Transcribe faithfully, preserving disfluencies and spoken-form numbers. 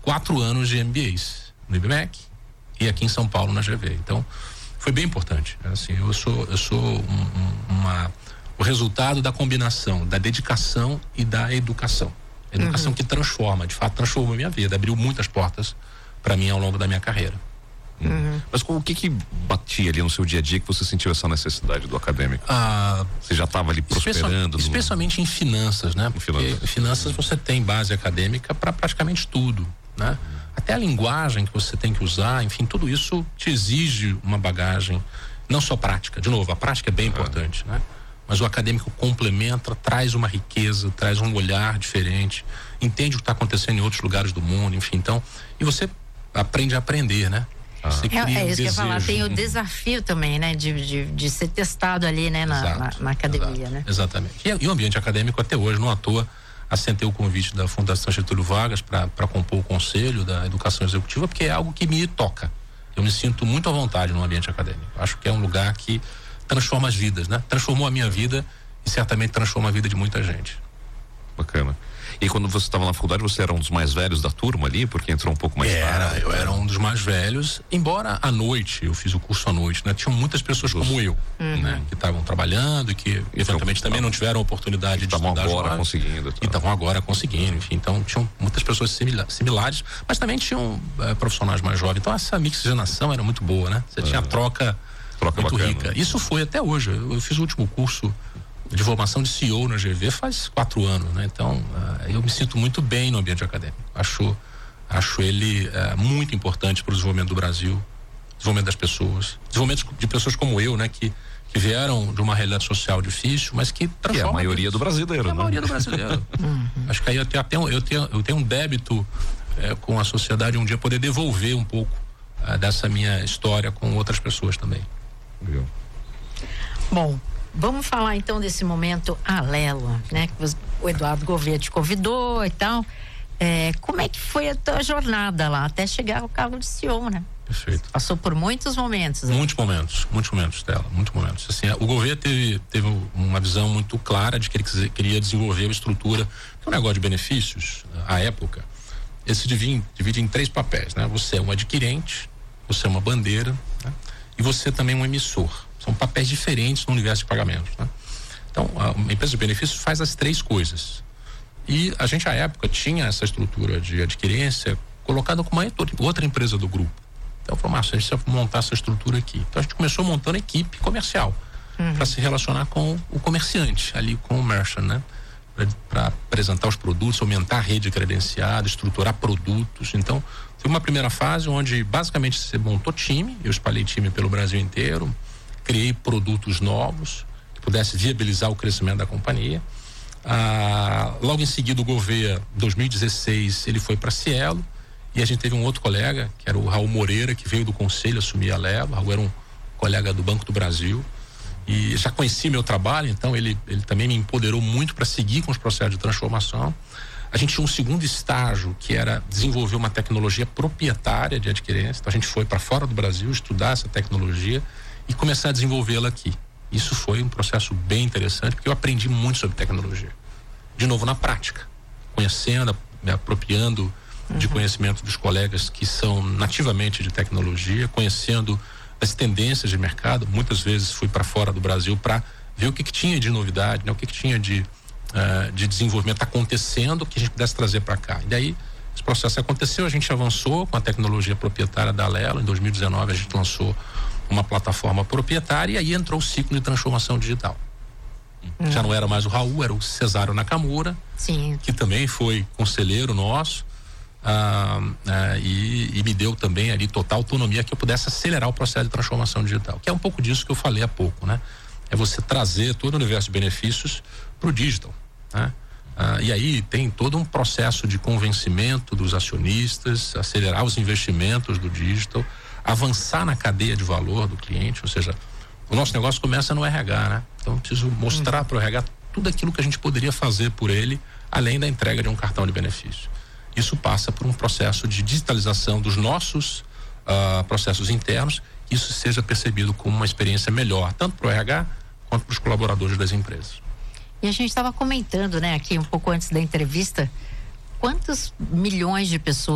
quatro anos de M B As no I B M E C e aqui em São Paulo na G V. Então, foi bem importante. Assim, eu sou, eu sou um, um, uma, o resultado da combinação da dedicação e da educação. Educação uhum. que transforma, de fato transformou a minha vida, abriu muitas portas para mim ao longo da minha carreira. Uhum. Mas com o que que batia ali no seu dia a dia que você sentiu essa necessidade do acadêmico? Ah, você já estava ali prosperando? Especialmente no... em finanças, né? Porque em finanças, finanças você tem base acadêmica para praticamente tudo, né? Uhum. Até a linguagem que você tem que usar, enfim, tudo isso te exige uma bagagem, não só prática. De novo, a prática é bem uhum. importante, né? Mas o acadêmico complementa, traz uma riqueza, traz um olhar diferente, entende o que está acontecendo em outros lugares do mundo, enfim, então, e você aprende a aprender, né? Ah. É, é isso que eu ia falar, tem o desafio também, né? De, de, de ser testado ali, né? Na, exato, na, na academia, exato, né? Exatamente. E, e o ambiente acadêmico até hoje, não à toa, assentei o convite da Fundação Getúlio Vargas para compor o conselho da educação executiva, porque é algo que me toca. Eu me sinto muito à vontade no ambiente acadêmico. Acho que é um lugar que transforma as vidas, né? Transformou a minha vida e certamente transforma a vida de muita gente. Bacana. E quando você estava na faculdade, você era um dos mais velhos da turma ali, porque entrou um pouco mais era, tarde? Eu era um dos mais velhos, embora à noite, eu fiz o curso à noite, né? Tinham muitas pessoas dos... como eu, uhum. né? Que estavam trabalhando e que eventualmente também não tiveram a oportunidade de estudar. Estavam agora conseguindo. E estavam agora conseguindo, enfim, então tinham muitas pessoas simila- similares, mas também tinham é, profissionais mais jovens, então essa mixigenação era muito boa, né? Você é. tinha a troca, troca muito bacana, rica. Né? Isso foi até hoje, eu, eu fiz o último curso de formação de C E O na G V faz quatro anos, né? Então, uh, eu me sinto muito bem no ambiente acadêmico. Acho, acho ele uh, muito importante para o desenvolvimento do Brasil, desenvolvimento das pessoas, desenvolvimento de pessoas como eu, né? Que, que vieram de uma realidade social difícil, mas que transformam. Que é a maioria do brasileiro, que é né? a maioria do brasileiro. uhum. Acho que aí eu tenho, eu tenho, eu tenho um débito eh, com a sociedade um dia poder devolver um pouco uh, dessa minha história com outras pessoas também. Legal. Bom, vamos falar então desse momento Alelo, né? Que o Eduardo Gouveia te convidou e tal. É, como é que foi a tua jornada lá até chegar ao cargo de C E O, né? Perfeito. Passou por muitos momentos. Né? Muitos momentos, muitos momentos, Stella, muitos momentos. Assim, o Gouveia teve, teve uma visão muito clara de que ele queria desenvolver uma estrutura, que é um negócio de benefícios, à época, ele se divide, divide em três papéis, né? Você é um adquirente, você é uma bandeira, né? E você também é um emissor. São papéis diferentes no universo de pagamentos, né? Então, a empresa de benefícios faz as três coisas. E a gente, à época, tinha essa estrutura de adquirência colocada com uma outra empresa do grupo. Então, falou, Márcio, a gente precisa montar essa estrutura aqui. Então, a gente começou montando equipe comercial uhum. para se relacionar com o comerciante, ali com o merchant, né? Para apresentar os produtos, aumentar a rede credenciada, estruturar produtos. Então, foi uma primeira fase onde, basicamente, você montou time, eu espalhei time pelo Brasil inteiro, criei produtos novos que pudesse viabilizar o crescimento da companhia. Ah, logo em seguida, o Gouveia, em dois mil e dezesseis, ele foi para Cielo e a gente teve um outro colega, que era o Raul Moreira, que veio do conselho assumir a Alelo. O Raul era um colega do Banco do Brasil e já conhecia meu trabalho, então ele, ele também me empoderou muito para seguir com os processos de transformação. A gente tinha um segundo estágio, que era desenvolver uma tecnologia proprietária de adquirência. Então a gente foi para fora do Brasil estudar essa tecnologia e começar a desenvolvê-la aqui. Isso foi um processo bem interessante, porque eu aprendi muito sobre tecnologia. De novo, na prática, conhecendo, me apropriando uhum. de conhecimento dos colegas que são nativamente de tecnologia, conhecendo as tendências de mercado. Muitas vezes fui para fora do Brasil para ver o que, que tinha de novidade, né? O que, que tinha de, uh, de desenvolvimento acontecendo que a gente pudesse trazer para cá. E daí, esse processo aconteceu, a gente avançou com a tecnologia proprietária da Alelo. Em dois mil e dezenove, a gente lançou uma plataforma proprietária e aí entrou o ciclo de transformação digital. Hum. Já não era mais o Raul, era o Cesário Nakamura, Sim. que também foi conselheiro nosso ah, ah, e, e me deu também ali total autonomia que eu pudesse acelerar o processo de transformação digital, que é um pouco disso que eu falei há pouco, né? É você trazer todo o universo de benefícios para o digital, né? Ah, e aí tem todo um processo de convencimento dos acionistas, acelerar os investimentos do digital, avançar na cadeia de valor do cliente, ou seja, o nosso negócio começa no R H, né? Então eu preciso mostrar para o R H tudo aquilo que a gente poderia fazer por ele, além da entrega de um cartão de benefício. Isso passa por um processo de digitalização dos nossos uh, processos internos, que isso seja percebido como uma experiência melhor, tanto para o R H quanto para os colaboradores das empresas. E a gente estava comentando, né, aqui um pouco antes da entrevista, quantos milhões de pessoas